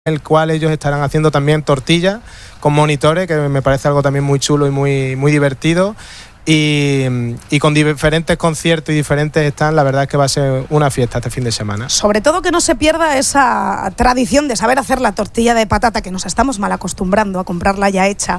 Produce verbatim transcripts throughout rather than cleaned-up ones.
en el cual ellos estarán haciendo también tortillas con monitores, que me parece algo también muy chulo y muy, muy divertido. Y, y con diferentes conciertos y diferentes stands, la verdad es que va a ser una fiesta este fin de semana. Sobre todo que no se pierda esa tradición de saber hacer la tortilla de patata, que nos estamos mal acostumbrando a comprarla ya hecha.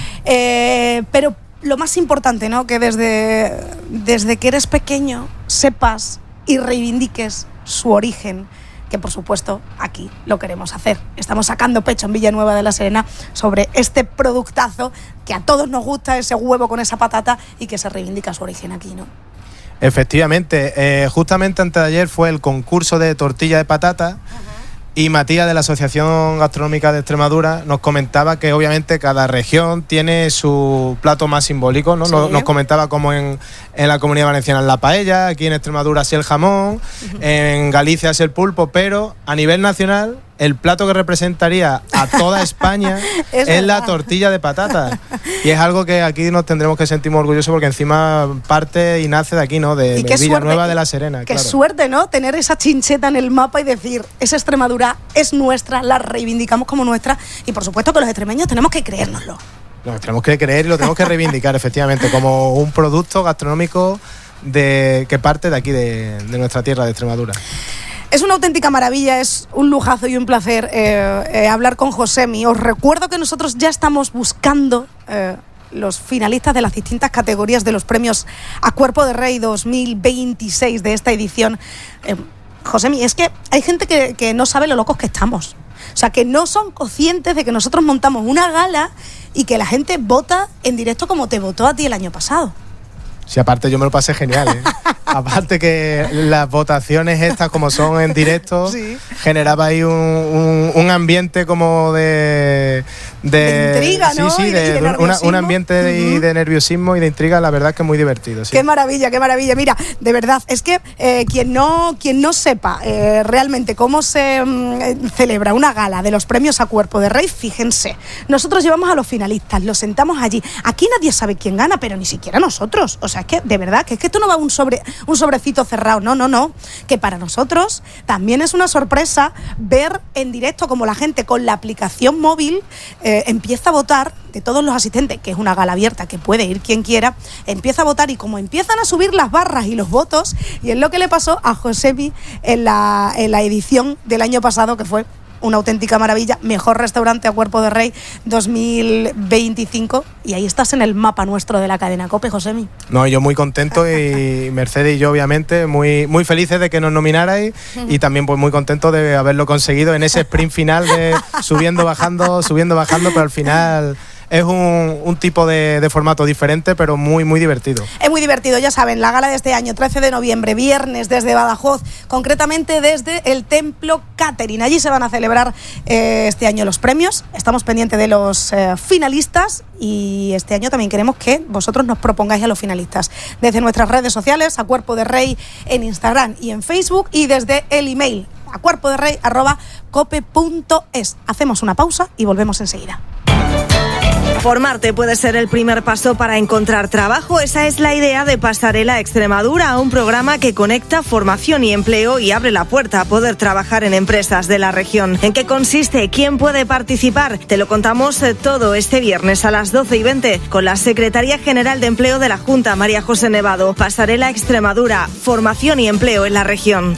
Eh, pero lo más importante, ¿no? Que desde, desde que eres pequeño sepas y reivindiques su origen, que por supuesto aquí lo queremos hacer. Estamos sacando pecho en Villanueva de la Serena sobre este productazo que a todos nos gusta, ese huevo con esa patata, y que se reivindica su origen aquí, ¿no? Efectivamente, eh, justamente antes de ayer fue el concurso de tortilla de patata. Uh-huh. Y Matías, de la Asociación Gastronómica de Extremadura, nos comentaba que obviamente cada región tiene su plato más simbólico, ¿no? Sí. Nos, nos comentaba como en, en la Comunidad Valenciana es la paella, aquí en Extremadura es el jamón, uh-huh. En Galicia es el pulpo, pero a nivel nacional el plato que representaría a toda España es, es la tortilla de patata. Y es algo que aquí nos tendremos que sentir muy orgullosos, porque encima parte y nace de aquí, ¿no? De, de Villanueva de la Serena. Qué claro. Suerte, ¿no? Tener esa chincheta en el mapa y decir, esa Extremadura es nuestra, la reivindicamos como nuestra, y por supuesto que los extremeños tenemos que creérnoslo. Nos tenemos que creer y lo tenemos que reivindicar, efectivamente, como un producto gastronómico de, que parte de aquí, de, de nuestra tierra de Extremadura. Es una auténtica maravilla, es un lujazo y un placer eh, eh, hablar con Josemi. Os recuerdo que nosotros ya estamos buscando eh, los finalistas de las distintas categorías de los premios A Cuerpo de Rey dos mil veintiséis de esta edición. Eh, Josemi, es que hay gente que, que no sabe lo locos que estamos. O sea, que no son conscientes de que nosotros montamos una gala y que la gente vota en directo como te votó a ti el año pasado. Sí, aparte yo me lo pasé genial, ¿eh? Aparte que las votaciones estas, como son en directo, sí. Generaba ahí un, un, un ambiente como de... De, de intriga, sí, ¿no? Sí, sí, de, de, de una, un ambiente de, uh-huh. de nerviosismo y de intriga, la verdad que es muy divertido. Sí. Qué maravilla, qué maravilla. Mira, de verdad, es que eh, quien, no, quien no sepa eh, realmente cómo se eh, celebra una gala de los premios A Cuerpo de Rey, fíjense, nosotros llevamos a los finalistas, los sentamos allí. Aquí nadie sabe quién gana, pero ni siquiera nosotros. O sea, es que, de verdad, que es que esto no va un, sobre, un sobrecito cerrado, no, no, no. Que para nosotros también es una sorpresa ver en directo como la gente con la aplicación móvil eh, empieza a votar, de todos los asistentes, que es una gala abierta que puede ir quien quiera, empieza a votar, y como empiezan a subir las barras y los votos, y es lo que le pasó a Josemi en la, en la edición del año pasado, que fue una auténtica maravilla, mejor restaurante A Cuerpo de Rey dos mil veinticinco, y ahí estás en el mapa nuestro de la cadena COPE, Josemi. No, yo muy contento, y Mercedes y yo obviamente muy, muy felices de que nos nominarais, y también pues muy contento de haberlo conseguido en ese sprint final de subiendo, bajando, subiendo, bajando, pero al final... Es un, un tipo de, de formato diferente, pero muy, muy divertido. Es muy divertido, ya saben, la gala de este año, trece de noviembre, viernes, desde Badajoz, concretamente desde el Templo Catering. Allí se van a celebrar eh, este año los premios. Estamos pendientes de los eh, finalistas, y este año también queremos que vosotros nos propongáis a los finalistas desde nuestras redes sociales, A Cuerpo de Rey en Instagram y en Facebook, y desde el email a cuerpo de rey arroba cope punto es. Hacemos una pausa y volvemos enseguida. Formarte puede ser el primer paso para encontrar trabajo. Esa es la idea de Pasarela Extremadura, un programa que conecta formación y empleo y abre la puerta a poder trabajar en empresas de la región. ¿En qué consiste? ¿Quién puede participar? Te lo contamos todo este viernes a las doce y veinte con la Secretaria General de Empleo de la Junta, María José Nevado. Pasarela Extremadura, formación y empleo en la región.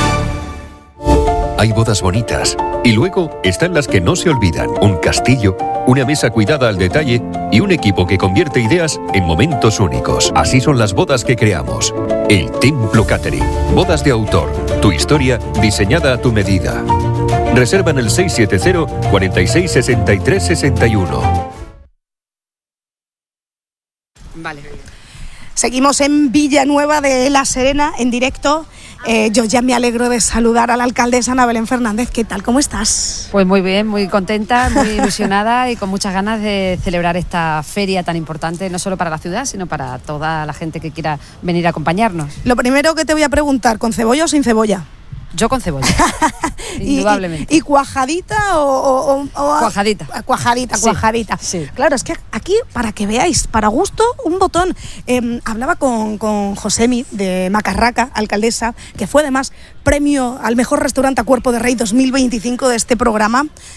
Hay bodas bonitas y luego están las que no se olvidan. Un castillo, una mesa cuidada al detalle y un equipo que convierte ideas en momentos únicos. Así son las bodas que creamos. El Templo Catering. Bodas de autor. Tu historia diseñada a tu medida. Reserva en el seis siete cero, cuarenta y seis, sesenta y tres, sesenta y uno. Vale. Seguimos en Villanueva de la Serena en directo. Eh, yo ya me alegro de saludar a la alcaldesa Ana Belén Fernández. ¿Qué tal? ¿Cómo estás? Pues muy bien, muy contenta, muy ilusionada y con muchas ganas de celebrar esta feria tan importante, no solo para la ciudad, sino para toda la gente que quiera venir a acompañarnos. Lo primero que te voy a preguntar, ¿con cebolla o sin cebolla? Yo con cebolla. Indudablemente. ¿Y, y, y cuajadita o, o, o Cuajadita. Cuajadita, sí, cuajadita. Sí. Claro, es que aquí, para que veáis, para gusto, un botón. Eh, hablaba con, con Josemi de Macarraca, alcaldesa, que fue además premio al mejor restaurante a cuerpo de rey dos mil veinticinco de este programa.